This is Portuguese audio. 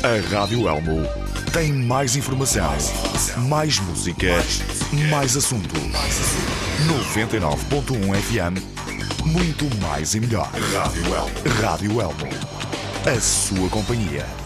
A Rádio Elmo tem mais informação, mais música, mais assunto. 99.1 FM, muito mais e melhor. Rádio Elmo. A sua companhia.